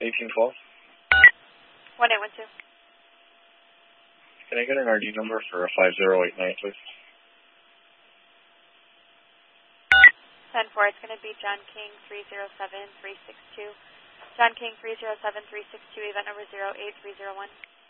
1812. 1812. Can I get an RD number for 5089, please? 10-4, it's going to be John King 307362. John King 307362, event number 08301.